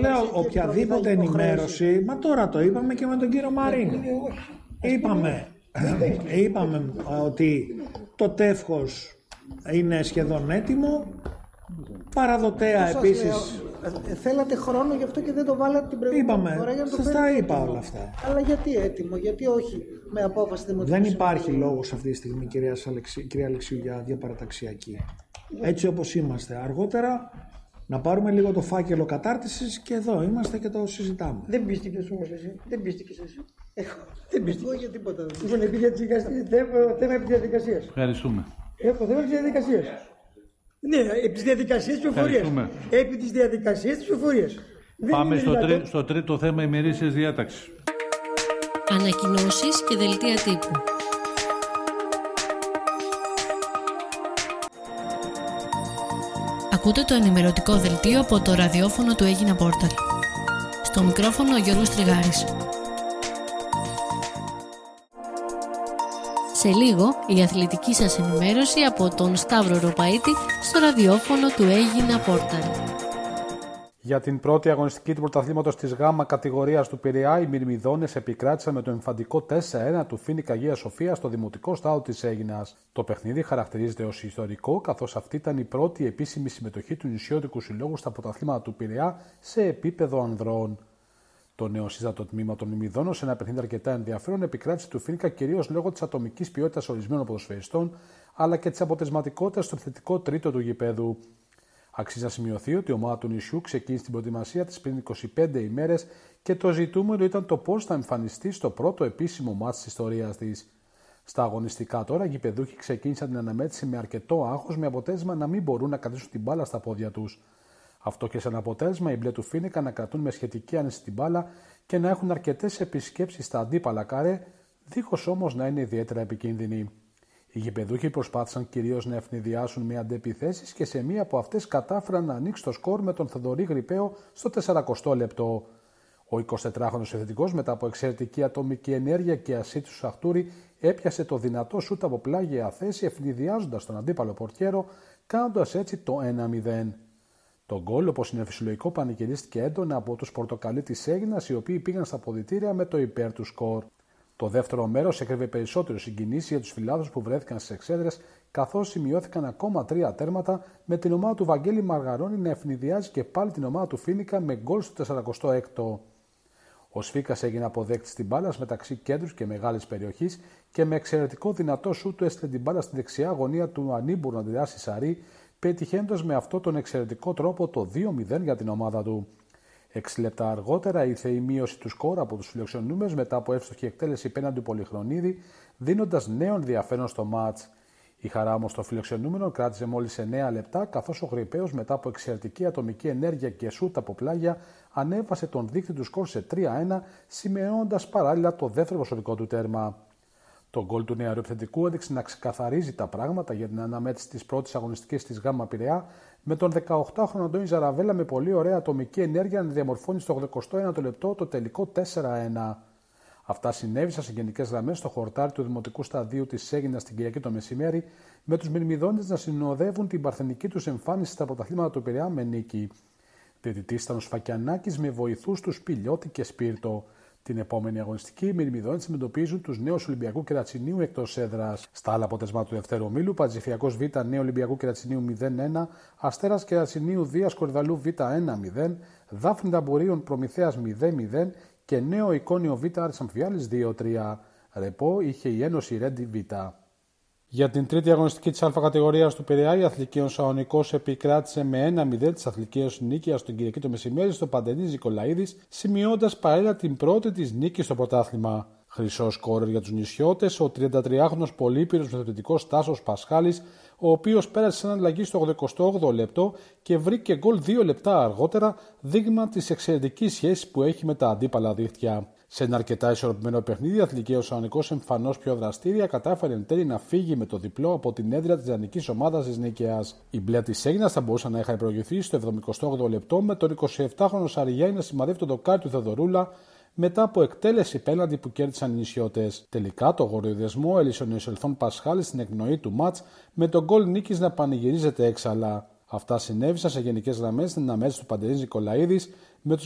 λέω οποιαδήποτε ενημέρωση, μα τώρα το είπαμε και με τον κύριο Μαρίνο. Είπαμε ότι το τεύχος είναι σχεδόν έτοιμο, παραδοτέα επίσης. Θέλατε χρόνο γι' αυτό και δεν το βάλατε την προηγούμενη φορά για να το σας τα είπα όλα αυτά. Αλλά γιατί έτοιμο, γιατί όχι με απόφαση δημοτικού. Δεν υπάρχει λόγος αυτή τη στιγμή, κυρία Αλεξίου, για διαπαραταξιακή. Έτσι όπως είμαστε. Αργότερα να πάρουμε λίγο το φάκελο κατάρτισης και εδώ είμαστε και το συζητάμε. Δεν πίστηκες όμως εσύ. Δεν πίστηκες εσύ. Δεν πίστηκες για τίποτα. Λοιπόν, θέμα επί διαδικασίας. Ευχαριστούμε. Έχω θέμα επί διαδικασίας. Ναι, επί της διαδικασίας της ψηφοφορίας. Επί της διαδικασίας της ψηφοφορίας. Πάμε στο τρίτο θέμα ημερήσιας διάταξης. Ανακοινώσεις και δελτία τύπου. Ακούτε το ενημερωτικό δελτίο από το ραδιόφωνο του Έγινα Πόρταλ. Στο μικρόφωνο ο Γιώργος Τριγάρης. Σε λίγο η αθλητική σας ενημέρωση από τον Σταύρο Ρουπαίτη στο ραδιόφωνο του Έγινα Πόρταλ. Για την πρώτη αγωνιστική του πρωταθλήματος της ΓΑΜΑ κατηγορίας του Πειραιά, οι Μυρμηδόνες επικράτησαν με το εμφαντικό 4-1 του Φοίνικα Αγία Σοφία στο Δημοτικό Στάδιο της Αίγινας. Το παιχνίδι χαρακτηρίζεται ως ιστορικό, καθώς αυτή ήταν η πρώτη επίσημη συμμετοχή του νησιώτικου συλλόγου στα πρωταθλήματα του Πειραιά σε επίπεδο ανδρών. Το νεοσύστατο τμήμα των Μυρμηδόνων, σε ένα παιχνίδι αρκετά ενδιαφέρον, επικράτησε του Φοίνικα κυρίως λόγω της ατομικής ποιότητας ορισμένων ποδοσφαιριστών, αλλά και της αποτελεσματικότητας στο θετικό τρίτο του γηπέδου. Αξίζει να σημειωθεί ότι η ομάδα του νησιού ξεκίνησε την προετοιμασία της πριν 25 ημέρες και το ζητούμενο ήταν το πώς θα εμφανιστεί στο πρώτο επίσημο μάτς της ιστορίας της. Στα αγωνιστικά τώρα, οι γηπεδούχοι ξεκίνησαν την αναμέτρηση με αρκετό άγχος, με αποτέλεσμα να μην μπορούν να κρατήσουν την μπάλα στα πόδια τους. Αυτό και σαν αποτέλεσμα, οι μπλε του Φοίνικα να κρατούν με σχετική άνεση την μπάλα και να έχουν αρκετές επισκέψεις στα αντίπαλα καρέ, δίχως όμως να είναι ιδιαίτερα επικίνδυνοι. Οι γηπεδούχοι προσπάθησαν κυρίως να ευνηδιάσουν με αντεπιθέσεις και σε μία από αυτές κατάφεραν να ανοίξει το σκορ με τον Θοδωρή Γρυπαίο στο 40ο λεπτό. Ο 24χρονος επιθετικός, μετά από εξαιρετική ατομική ενέργεια και ασή του Σαχτούρη, έπιασε το δυνατό σούτ από πλάγια θέση, ευνηδιάζοντας τον αντίπαλο πορτιέρο, κάνοντας έτσι το 1-0. Το γκολ, όπως είναι φυσιολογικό, πανηγυρίστηκε έντονα από τους πορτοκαλί της Αίγινας, οι οποίοι πήγαν στα αποδυτήρια με το υπέρ του σκορ. Το δεύτερο μέρος έκρυβε περισσότερο συγκινήσεις για τους φιλάθλους που βρέθηκαν στις εξέδρες, καθώς σημειώθηκαν ακόμα 3 τέρματα, με την ομάδα του Βαγγέλη Μαργαρώνη να ευνηδιάζει και πάλι την ομάδα του Φοίνικα με γκολ στο 46ο. Ο Σφίκας έγινε αποδέκτης την μπάλα μεταξύ κέντρους και μεγάλης περιοχής και με εξαιρετικό δυνατό σούτ του έστειλε την μπάλα στη δεξιά γωνία του ανήμπουρου να αντιδράσει Σαρή, πετυχαίνοντας με αυτό τον εξαιρετικό τρόπο το 2-0 για την ομάδα του. 6 λεπτά αργότερα ήρθε η μείωση του σκορ από τους φιλοξενούμενους μετά από εύστοχη εκτέλεση πέναντι του Πολυχρονίδη, δίνοντας νέο ενδιαφέρον στο μάτς. Η χαρά όμως των φιλοξενούμενων κράτησε μόλις 9 λεπτά, καθώς ο Γρυπαίος μετά από εξαιρετική ατομική ενέργεια και σούτ από πλάγια ανέβασε τον δείκτη του σκορ σε 3-1, σημειώνοντας παράλληλα το δεύτερο προσωπικό του τέρμα. Το γκολ του νεαρού επιθετικού έδειξε να ξεκαθαρίζει τα πράγματα για την αναμέτρηση της πρώτης αγωνιστικής της ΓΑΜΑ Πειραιά, με τον 18χρονο Αντώνη Ζαραβέλα με πολύ ωραία ατομική ενέργεια να διαμορφώνει στο 81ο λεπτό το τελικό 4-1. Αυτά συνέβησαν σε γενικές γραμμές στο χορτάρι του Δημοτικού Σταδίου της Αίγινας την Κυριακή το μεσημέρι, με τους Μυρμηδόνες να συνοδεύουν την παρθενική τους εμφάνιση στα πρωταθλήματα του Πειραιά με νίκη. Διαιτητής ήταν ο Σφακιανάκης με βοηθούς του Πιλιώτη και Σπίρτο. Την επόμενη αγωνιστική, οι Μυρμηδόνες αντιμετωπίζουν τους νέους Ολυμπιακού Κερατσινίου εκτός έδρας. Στα άλλα αποτελέσματα του δευτέρου ομίλου, Παντζηφιακός Β Νέο Ολυμπιακού Κερατσινίου 0-1, Αστέρας Κερατσινίου Δίας Κορυδαλού Β 1-0, Δάφνη Ταμπουρίων Προμηθέας 0-0 και Νέο Εικόνιο Β Άρης Αμφιάλης 2-3. Ρεπό είχε η Ένωση Ρέντι Β. Για την τρίτη αγωνιστική της Α κατηγορίας του Πειραιά, η Αθλικίων Σαονικός επικράτησε με 1-0 της Αθλικίων Νίκαιας την Κυριακή το μεσημέρι στο Παντελής Νικολαίδης, σημειώντας παράλληλα την πρώτη της νίκη στο πρωτάθλημα. Χρυσό σκόρερ για τους νησιώτες, ο 33χρονος πολύπυρος μεθοδητικός Τάσος Πασχάλης, ο οποίος πέρασε σαν αλλαγή στο 88ο λεπτό και βρήκε γκολ 2 λεπτά αργότερα, δείγμα της εξαιρετικής σχέσης που έχει με τα αντίπαλα δίχτυα. Σε ένα αρκετά ισορροπημένο παιχνίδι, η Αθλικίων Σαονικός, εμφανώς πιο δραστήρια, κατάφερε εν τέλει να φύγει με το διπλό από την έδρα της δανεικής ομάδας της Νίκαιας. Η μπλε της Αίγινας θα μπορούσαν να είχαν προηγηθεί στο 78ο λεπτό, με τον 27χρονο Σαριγιάννη να σημαδεύει τον δοκάρι του Θεοδωρούλα μετά από εκτέλεση πέναντι που κέρδισαν οι νησιώτες. Τελικά το γοριοδεσμό έλυσε ο νεοσελθόν Πασχάλη στην εκπνοή του μάτς, με τον γκολ νίκης να πανηγυρίζεται έξαλα. Αυτά συνέβησαν σε γενικές γραμμές στην αναμέτρηση του Παντελής Νικολαίδης, με τους